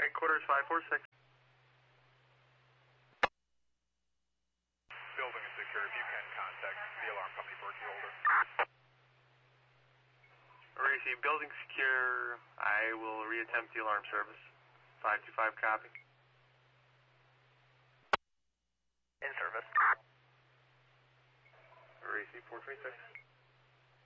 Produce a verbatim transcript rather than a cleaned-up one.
Headquarters five four six. Building is secure. If you can contact the alarm company for a key holder. Receive building secure. I will reattempt the alarm service. five two five copy. In service. Receive four three six.